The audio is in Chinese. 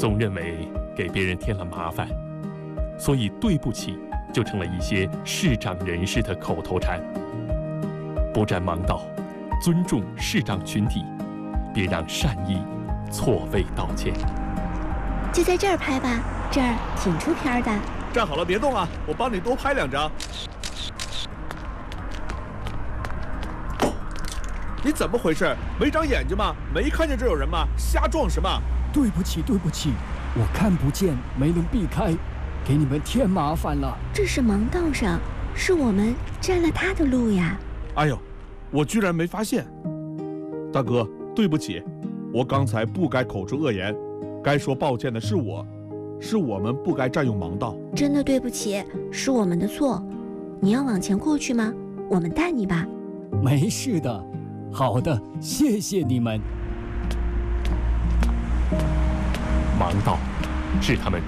总认为给别人添了麻烦，所以对不起就成了一些视障人士的口头禅。不占盲道，尊重视障群体，别让善意错位道歉。 就在这儿拍吧，这儿挺出片的。 站好了，别动啊，我帮你多拍2张。你怎么回事？没长眼睛吗？没看见这有人吗？瞎撞什么？ 对不起，对不起，我看不见，没能避开，给你们添麻烦了。 这是盲道上，是我们占了他的路呀。 哎呦，我居然没发现。大哥，对不起，我刚才不该口出恶言，该说抱歉的是我，是我们不该占用盲道。 真的对不起，是我们的错。你要往前过去吗？我们带你吧。 没事的。好的，谢谢你们。 盲道是他们